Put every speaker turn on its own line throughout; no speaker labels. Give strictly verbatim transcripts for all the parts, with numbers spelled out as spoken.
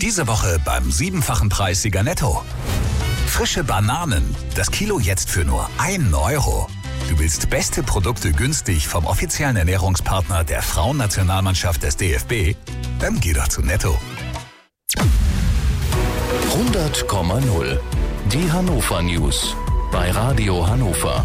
Diese Woche beim siebenfachen Preissieger Netto. Frische Bananen, das Kilo jetzt für nur ein Euro. Du willst beste Produkte günstig vom offiziellen Ernährungspartner der Frauennationalmannschaft des D F B? Dann geh doch zu Netto.
hundert Komma null. Die Hannover News bei Radio Hannover.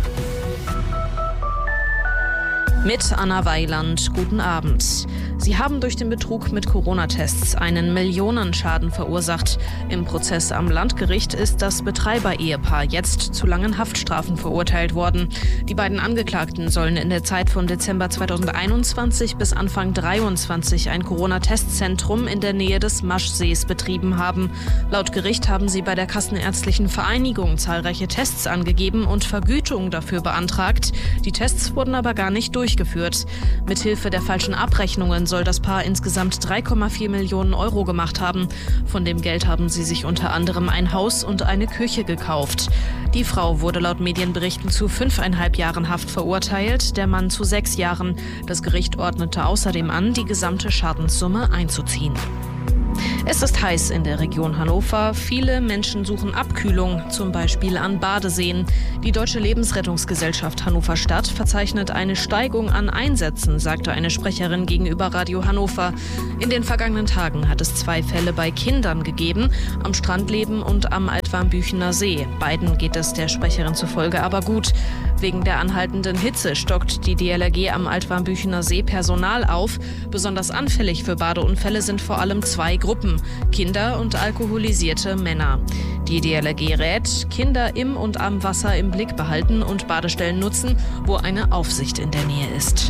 Mit Anna Weiland, guten Abend. Sie haben durch den Betrug mit Corona-Tests einen Millionenschaden verursacht. Im Prozess am Landgericht ist das Betreiber-Ehepaar jetzt zu langen Haftstrafen verurteilt worden. Die beiden Angeklagten sollen in der Zeit von Dezember zweitausendeinundzwanzig bis Anfang dreiundzwanzig ein Corona-Testzentrum in der Nähe des Maschsees betrieben haben. Laut Gericht haben sie bei der Kassenärztlichen Vereinigung zahlreiche Tests angegeben und Vergütung dafür beantragt. Die Tests wurden aber gar nicht durchgeführt. Durchgeführt. Mithilfe der falschen Abrechnungen soll das Paar insgesamt drei Komma vier Millionen Euro gemacht haben. Von dem Geld haben sie sich unter anderem ein Haus und eine Küche gekauft. Die Frau wurde laut Medienberichten zu fünfeinhalb Jahren Haft verurteilt, der Mann zu sechs Jahren. Das Gericht ordnete außerdem an, die gesamte Schadenssumme einzuziehen. Es ist heiß in der Region Hannover. Viele Menschen suchen Abkühlung, zum Beispiel an Badeseen. Die Deutsche Lebensrettungsgesellschaft Hannover Stadt verzeichnet eine Steigung an Einsätzen, sagte eine Sprecherin gegenüber Radio Hannover. In den vergangenen Tagen hat es zwei Fälle bei Kindern gegeben, am Strandleben und am Altwarmbüchener See. Beiden geht es der Sprecherin zufolge aber gut. Wegen der anhaltenden Hitze stockt die D L R G am Altwarmbüchener See Personal auf. Besonders anfällig für Badeunfälle sind vor allem zwei Gruppen: Kinder und alkoholisierte Männer. Die D L R G rät, Kinder im und am Wasser im Blick behalten und Badestellen nutzen, wo eine Aufsicht in der Nähe ist.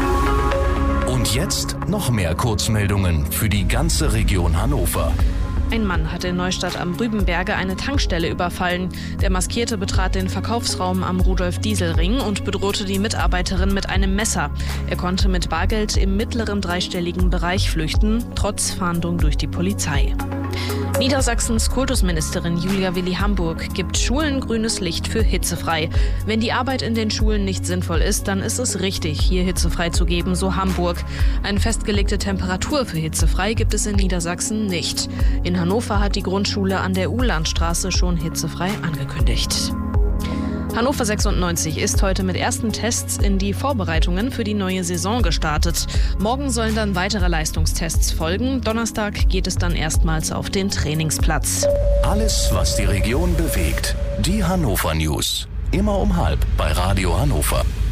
Und jetzt noch mehr Kurzmeldungen für die ganze Region Hannover.
Ein Mann hat in Neustadt am Rübenberge eine Tankstelle überfallen. Der Maskierte betrat den Verkaufsraum am Rudolf-Diesel-Ring und bedrohte die Mitarbeiterin mit einem Messer. Er konnte mit Bargeld im mittleren dreistelligen Bereich flüchten, trotz Fahndung durch die Polizei. Niedersachsens Kultusministerin Julia Willi-Hamburg gibt Schulen grünes Licht für hitzefrei. Wenn die Arbeit in den Schulen nicht sinnvoll ist, dann ist es richtig, hier hitzefrei zu geben, so Hamburg. Eine festgelegte Temperatur für hitzefrei gibt es in Niedersachsen nicht. In Hannover hat die Grundschule an der Uhlandstraße schon hitzefrei angekündigt. Hannover sechsundneunzig ist heute mit ersten Tests in die Vorbereitungen für die neue Saison gestartet. Morgen sollen dann weitere Leistungstests folgen. Donnerstag geht es dann erstmals auf den Trainingsplatz.
Alles, was die Region bewegt. Die Hannover News. Immer um halb bei Radio Hannover.